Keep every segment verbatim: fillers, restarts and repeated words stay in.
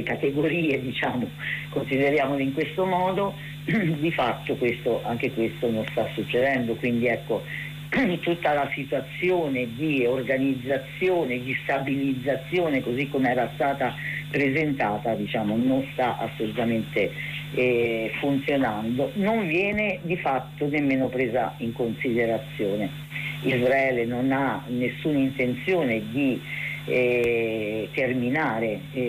categorie, diciamo, consideriamole in questo modo, di fatto questo, anche questo non sta succedendo, quindi ecco, tutta la situazione di organizzazione, di stabilizzazione così come era stata presentata, diciamo, non sta assolutamente eh, funzionando, non viene di fatto nemmeno presa in considerazione. Israele non ha nessuna intenzione di eh, terminare, eh,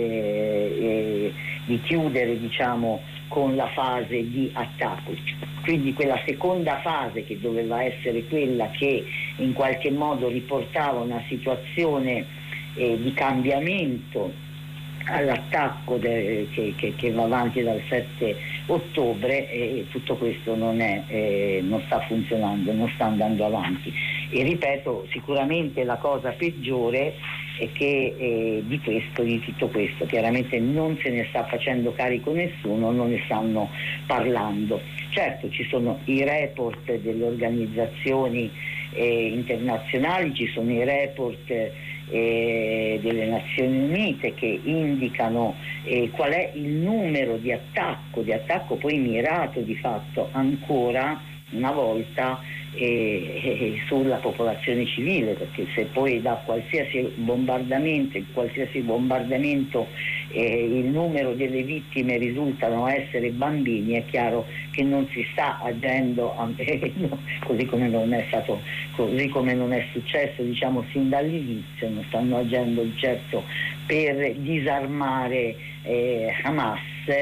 eh, di chiudere, diciamo, con la fase di attacco. Quindi quella seconda fase, che doveva essere quella che in qualche modo riportava una situazione eh, di cambiamento all'attacco de, che, che, che va avanti dal sette ottobre, e tutto questo non, è, eh, non sta funzionando, non sta andando avanti. E ripeto, sicuramente la cosa peggiore è che eh, di questo, di tutto questo, chiaramente non se ne sta facendo carico nessuno, non ne stanno parlando. Certo, ci sono i report delle organizzazioni eh, internazionali, ci sono i report eh, delle Nazioni Unite che indicano eh, qual è il numero di attacco, di attacco poi mirato di fatto ancora una volta eh, eh, sulla popolazione civile, perché se poi da qualsiasi bombardamento, in qualsiasi bombardamento eh, il numero delle vittime risultano essere bambini, è chiaro che non si sta agendo eh, no, così come non è stato, così come non è successo, diciamo, sin dall'inizio, non stanno agendo certo per disarmare eh, Hamas,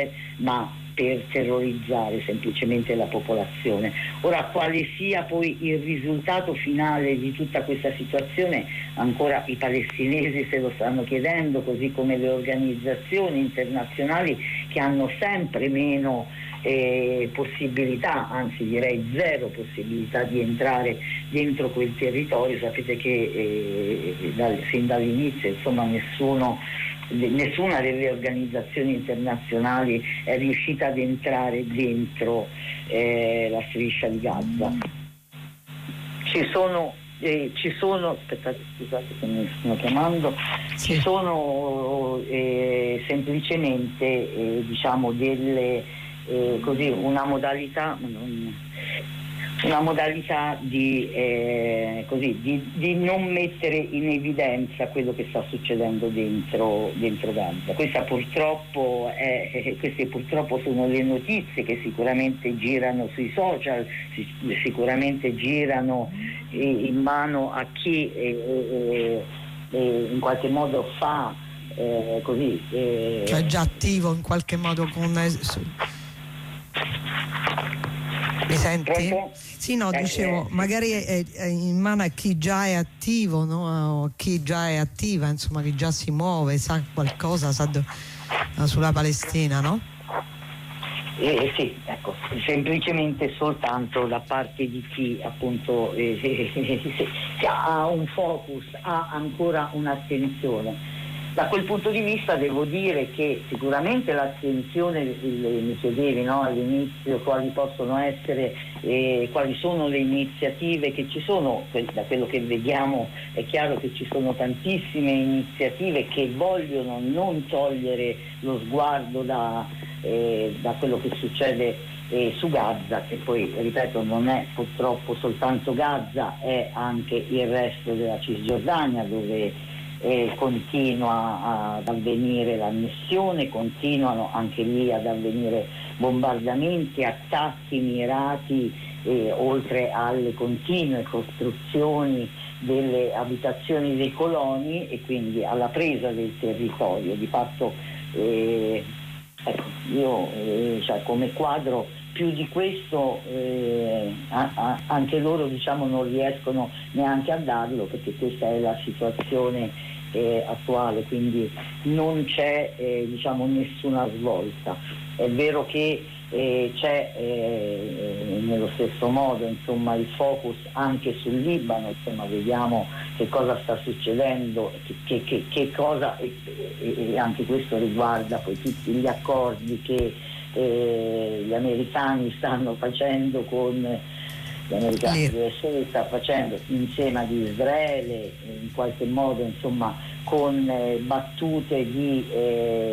ma per terrorizzare semplicemente la popolazione. Ora, quale sia poi il risultato finale di tutta questa situazione, ancora i palestinesi se lo stanno chiedendo, così come le organizzazioni internazionali che hanno sempre meno eh, possibilità, anzi direi zero possibilità di entrare dentro quel territorio. Sapete che eh, dal, fin dall'inizio, insomma, nessuno nessuna delle organizzazioni internazionali è riuscita ad entrare dentro eh, la striscia di Gaza. Ci sono, eh, ci sono aspettate, scusate che mi stanno chiamando, sì. Ci sono eh, semplicemente eh, diciamo delle eh, così una modalità non, una modalità di, eh, così, di, di non mettere in evidenza quello che sta succedendo dentro, dentro Gaza. Questa purtroppo è, eh, queste purtroppo sono le notizie che sicuramente girano sui social, sicuramente girano eh, in mano a chi eh, eh, in qualche modo fa eh, così. Eh, cioè già attivo in qualche modo con... Mi senti? Pronto? Sì, no, dicevo, magari è, è in mano a chi già è attivo, no? O chi già è attiva, insomma, chi già si muove, sa qualcosa sa do, sulla Palestina, no? Eh, sì, ecco, semplicemente soltanto da parte di chi appunto eh, eh, ha un focus, ha ancora un'attenzione. Da quel punto di vista devo dire che sicuramente l'attenzione, mi chiedevi, no, all'inizio quali possono essere, eh, quali sono le iniziative che ci sono, da quello che vediamo è chiaro che ci sono tantissime iniziative che vogliono non togliere lo sguardo da, eh, da quello che succede eh, su Gaza, che poi, ripeto, non è purtroppo soltanto Gaza, è anche il resto della Cisgiordania, dove Eh, continua ad avvenire l'annessione, continuano anche lì ad avvenire bombardamenti, attacchi mirati, eh, oltre alle continue costruzioni delle abitazioni dei coloni e quindi alla presa del territorio. Di fatto eh, ecco, io eh, cioè, come quadro più di questo eh, a, a, anche loro, diciamo, non riescono neanche a darlo, perché questa è la situazione eh, attuale, quindi non c'è eh, diciamo nessuna svolta. È vero che eh, c'è eh, nello stesso modo, insomma, il focus anche sul Libano, insomma, vediamo che cosa sta succedendo, che, che, che, che cosa e, e, e anche questo riguarda poi tutti gli accordi che eh, gli americani stanno facendo con gli americani, l'U S A sta facendo insieme ad Israele, in qualche modo, insomma, con eh, battute di eh,